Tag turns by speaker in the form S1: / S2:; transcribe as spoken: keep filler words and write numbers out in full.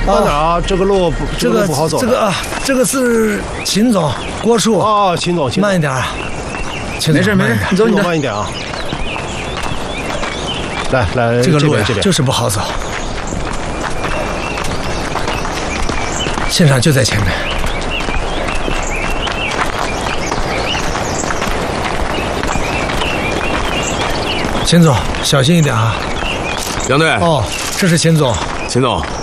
S1: 慢点啊，这个路不这个路不好走。
S2: 这个啊，这个是秦总，郭叔。
S1: 哦，秦总，秦总，
S2: 慢一点啊。
S3: 没事没事，你走你的，
S1: 慢一点啊。来来，
S2: 这个路呀
S1: 这边
S2: 就是不好走。现场就在前面。秦总，小心一点啊！
S4: 杨队。
S2: 哦，这是秦总。
S4: 秦总，